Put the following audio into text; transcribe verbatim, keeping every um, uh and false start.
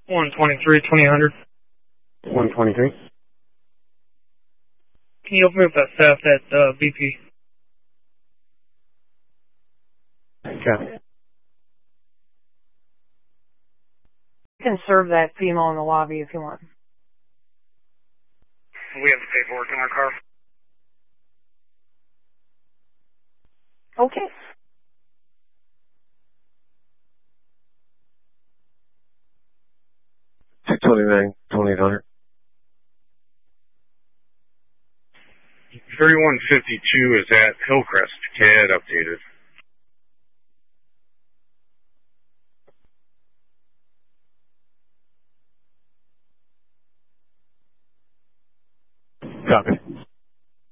one twenty-three, twenty hundred. one twenty-three. Can you open me up that theft at uh, B P? Okay. You can serve that female in the lobby if you want. We have the paperwork in our car. Okay. two twenty-nine, twenty-eight hundred. thirty-one fifty-two is at Hillcrest. C A D updated. Copy.